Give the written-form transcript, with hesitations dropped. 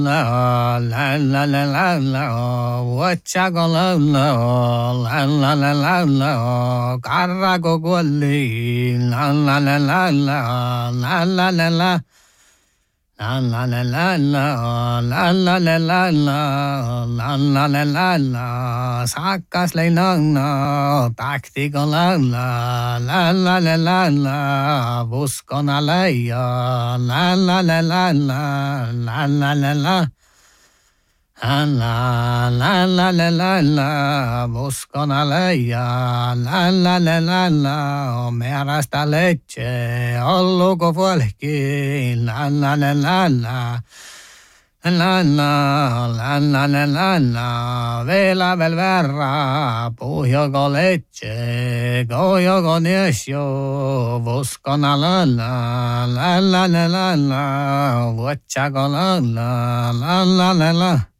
la la la la la la, vuotsaako la la la la la la la, karrako kuolli la la la la la la la la la. La la la la la la la la la la la la la la la sakkas leinana taktiko la la la la la la la vuskona leija la la la la la la la la la. La la la la la la, vuskona leija, la la la la la, merasta leche, olluko vuolki, la la la la la. La la la la la la la, vielä vel verra, puhjoko leche, kojoko niesjo, vuskona la la la la la la la, vuotsako la la la la la la.